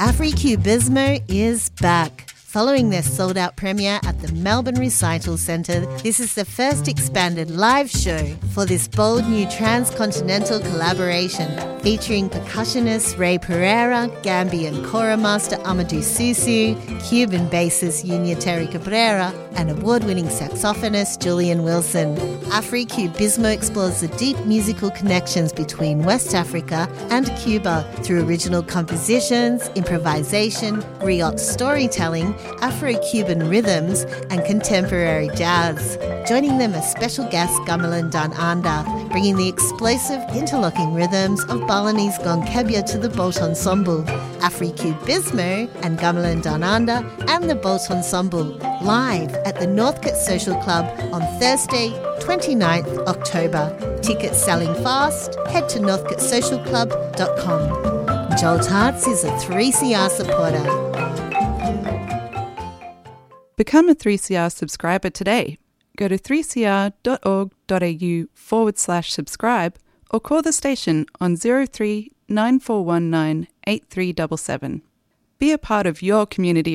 Africubismo is back. Following their sold-out premiere at the Melbourne Recital Centre, this is the first expanded live show for this bold new transcontinental collaboration featuring percussionist Ray Pereira, Gambian kora master Amadou Susu, Cuban bassist Yunia Cabrera, and award-winning saxophonist Julian Wilson. Africubismo explores the deep musical connections between West Africa and Cuba through original compositions, improvisation, griot storytelling, Afro-Cuban rhythms and contemporary jazz. Joining them are special guest Gamelan Dan Anda, bringing the explosive interlocking rhythms of Balinese Gongkebia to the Bolt Ensemble. Africubismo and Gamelan Dan Anda and the Bolt Ensemble live at the Northcote Social Club on Thursday, 29th October. Tickets selling fast. Head to northcotesocialclub.com. Jolt Arts is a 3CR supporter. Become a 3CR subscriber today. Go to 3cr.org.au/subscribe or call the station on 03 9419 8377. Be a part of your community